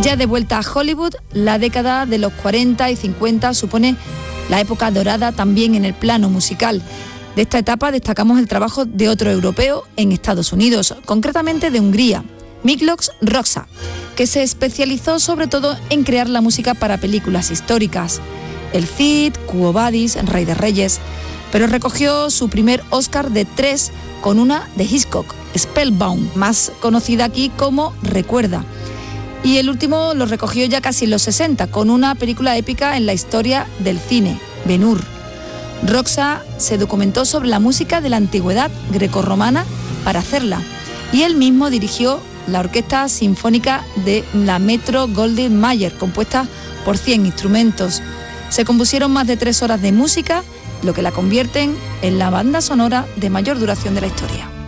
Ya de vuelta a Hollywood, la década de los 40 y 50 supone la época dorada también en el plano musical. De esta etapa destacamos el trabajo de otro europeo en Estados Unidos, concretamente de Hungría, Miklos Rozsa, que se especializó sobre todo en crear la música para películas históricas. El Cid, Quo Vadis, Rey de Reyes, pero recogió su primer Oscar de 3 con una de Hitchcock, Spellbound, más conocida aquí como Recuerda. Y el último lo recogió ya casi en los 60, con una película épica en la historia del cine, Ben-Hur. Rozsa se documentó sobre la música de la antigüedad grecorromana para hacerla, y él mismo dirigió la Orquesta Sinfónica de la Metro-Goldwyn-Mayer, compuesta por 100 instrumentos. Se compusieron más de 3 horas de música, lo que la convierten en la banda sonora de mayor duración de la historia.